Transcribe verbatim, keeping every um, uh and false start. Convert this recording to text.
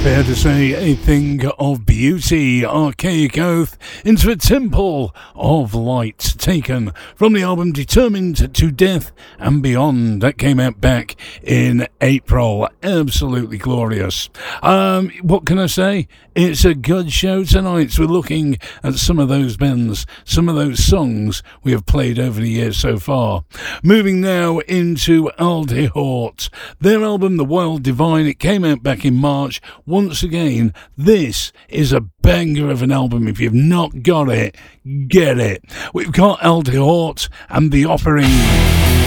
fair to say a thing of beauty. Archaic Oath into a temple of light, taken from the album Determined to Death and Beyond that came out back in April. Absolutely glorious. Um, what can I say? It's a good show tonight. So we're looking at some of those bands, some of those songs we have played over the years so far. Moving now into Aldi Hort. Their album The Wild Divine, it came out back in March. Once again, this is a banger of an album. If you've not got it, get it. We've got Aldi Hort and The Offering.